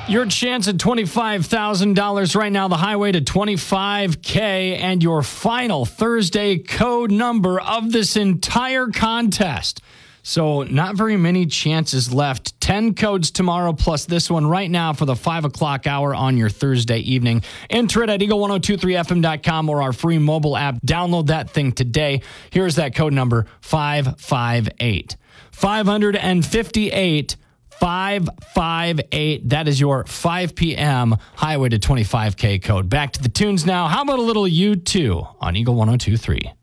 Your chance at $25,000 right now, the highway to 25K, and your final Thursday code number of this entire contest. So not very many chances left. 10 codes tomorrow plus this one right now for the 5 o'clock hour on your Thursday evening. Enter it at eagle1023fm.com or our free mobile app. Download that thing today. Here's that code number, 558. 558 558. That is your 5 p.m. highway to 25K code. Back to the tunes now. How about a little U2 on Eagle 1023?